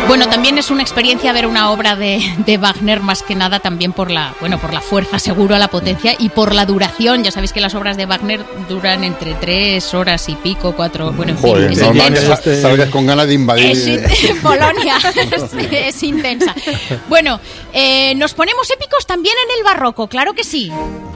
Bueno, también es una experiencia ver una obra de Wagner, más que nada también por la fuerza, seguro, la potencia y por la duración. Ya sabéis que las obras de Wagner duran entre 3 horas y pico, 4, bueno, en fin. Joder, normal que salgas con ganas de invadir Polonia. es intensa. Bueno, nos ponemos épicos también en el barroco, claro que sí.